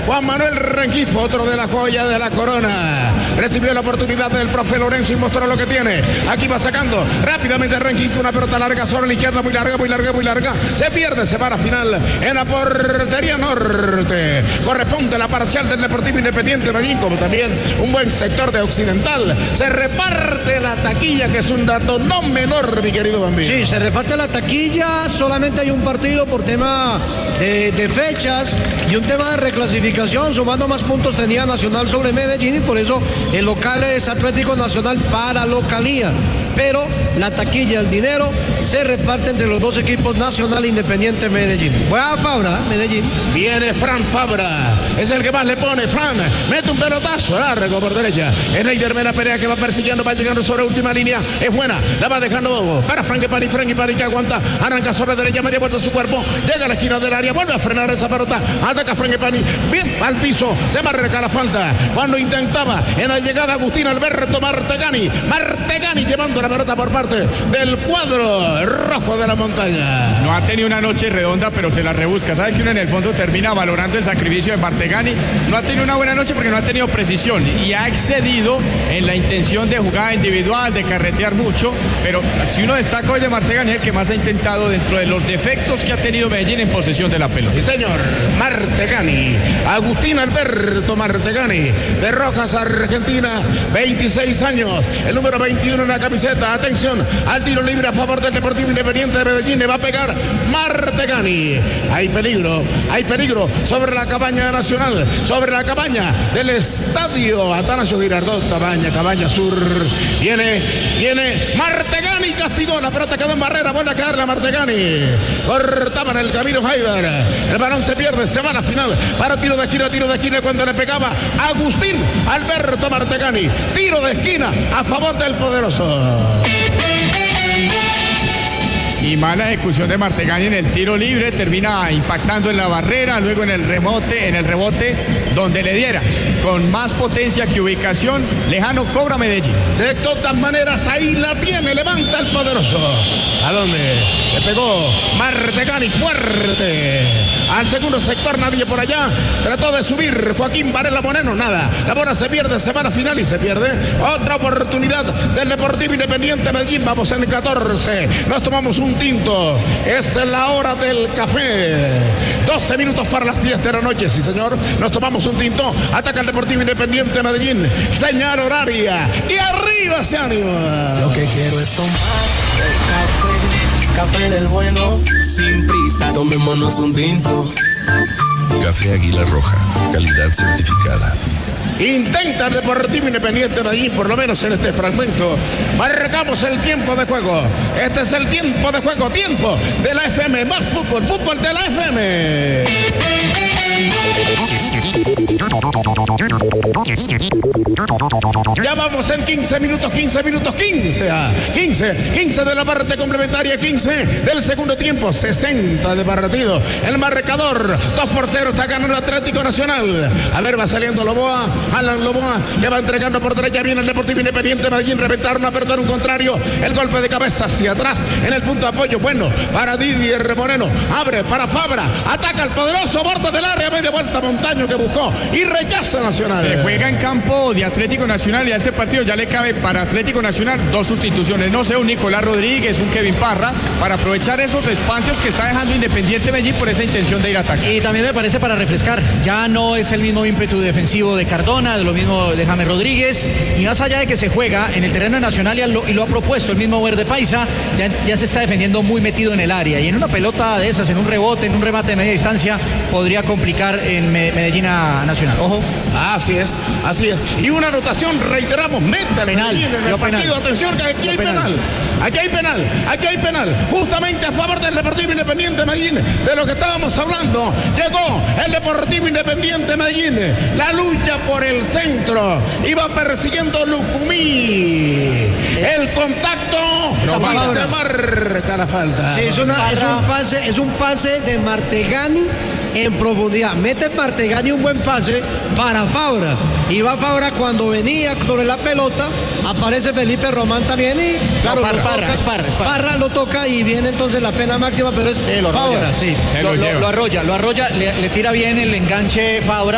Juan Manuel Rengifo, otro de la joya de la corona. Recibió la oportunidad del profe Lorenzo y mostró lo que tiene. Aquí va sacando rápidamente Rengifo, una pelota larga sobre la izquierda, muy larga, muy larga, muy larga. Se pierde, se para final en la portería norte. Corresponde la parcial del Deportivo Independiente Medellín, como también un buen sector de Occidental. Se reparte la taquilla, que es un dato no menor, mi querido Bambino. Sí, se reparte la taquilla, solamente hay un partido por tema de fechas y un tema de reclasificación, sumando más puntos tenía Nacional sobre Medellín y por eso el local es Atlético Nacional para localía. Pero la taquilla, el dinero, se reparte entre los dos equipos, Nacional e Independiente Medellín. Juega Fabra, Medellín. Viene Fran Fabra, es el que más le pone. Fran mete un pelotazo largo por derecha. Es Neider Mena Perea que va persiguiendo, va llegando sobre última línea. Es buena, la va dejando para Frankie que aguanta, arranca sobre derecha, media vuelta a su cuerpo, llega a la esquina del área, vuelve a frenar esa pelota, ataca Frankie Pani, bien al piso, se marca la falta. Cuando intentaba en la llegada Agustín Alberto Martegani llevando la pelota por parte del cuadro rojo de la montaña. No ha tenido una noche redonda, pero se la rebusca. Sabe que uno en el fondo termina valorando el sacrificio de Martegani. No ha tenido una buena noche porque no ha tenido precisión y ha excedido en la intención de jugada individual, de carretear mucho, pero si uno destaca hoy de Martegani, es el que más ha intentado dentro de los defectos que ha tenido Medellín en posesión de la pelota. Sí, señor, Martegani, Agustín Alberto Martegani, de Rojas, Argentina, 26 años, el número 21 en la camiseta. Atención al tiro libre a favor del Deportivo Independiente de Medellín. Le va a pegar Martegani. Hay peligro sobre la cabaña de Nacional, sobre la cabaña del estadio Atanasio Girardot, cabaña sur. Viene Martegani, castigó, la pelota quedó en barrera, vuelve a caerla Martegani. Cortaban el camino Haider. El balón se pierde, se va a la final para tiro de esquina cuando le pegaba Agustín Alberto Martegani. Tiro de esquina a favor del poderoso. Y mala ejecución de Martegani en el tiro libre, termina impactando en la barrera, luego en el rebote donde le diera con más potencia que ubicación, lejano cobra Medellín. De todas maneras ahí la tiene, levanta el poderoso. ¿A dónde? Le pegó Martegani fuerte al segundo sector, nadie por allá. Trató de subir Joaquín Varela Moreno, nada. La bola se pierde, se va a la final y se pierde. Otra oportunidad del Deportivo Independiente Medellín. Vamos en 14. Nos tomamos un tinto. Es la hora del café. 12 minutos para las 10 de la noche, sí señor. Nos tomamos un tinto. Ataca el Deportivo Independiente Medellín. Señal horaria. Y arriba se anima. Lo que quiero es tomar café del bueno, sin prisa. Tomémonos un tinto. Café Águila Roja, calidad certificada. Intenta el Deportivo Independiente Medellín, por lo menos en este fragmento. Marcamos el tiempo de juego. Este es el tiempo de juego, tiempo de la FM. Más fútbol, fútbol de la FM. Ya vamos en 15 minutos, 15 de la parte complementaria, 15 del segundo tiempo, 60 de partido. El marcador 2-0 está ganando Atlético Nacional. A ver, va saliendo Loboa, Alan Loboa, que va entregando por derecha, viene el Deportivo Independiente Medellín, reventaron a perder un contrario, el golpe de cabeza hacia atrás en el punto de apoyo, bueno, para Didier Moreno, abre para Fabra, ataca al poderoso, borde del área, media vuelta Montaño que buscó y rechaza Nacional. Se juega en campo de Atlético Nacional y a este partido ya le cabe para Atlético Nacional 2 sustituciones, no sé, un Nicolás Rodríguez, un Kevin Parra, para aprovechar esos espacios que está dejando Independiente Medellín por esa intención de ir a ataque. Y también me parece para refrescar, ya no es el mismo ímpetu defensivo de Cardona, de lo mismo de James Rodríguez, y más allá de que se juega en el terreno nacional y lo ha propuesto el mismo Verde Paisa, ya se está defendiendo muy metido en el área, y en una pelota de esas, en un rebote, en un remate de media distancia, podría complicar en Medellín a Nacional. Ojo. Así es. Y una anotación, reiteramos, meta penal, Medellín en el partido. Penal. Atención, que aquí hay penal. Justamente a favor del Deportivo Independiente Medellín, de lo que estábamos hablando. Llegó el Deportivo Independiente Medellín. La lucha por el centro. Iba persiguiendo Lucumí. El contacto. Y se marca la falta. Sí, es un pase de Martegani en profundidad. Mete Martegani un buen pase para Fabra. Y va Fabra cuando venía sobre la pelota. Aparece Felipe Román también y claro, Parra lo toca y viene entonces la pena máxima, pero es Fabra, sí. Lo arrolla, le tira bien el enganche Fabra.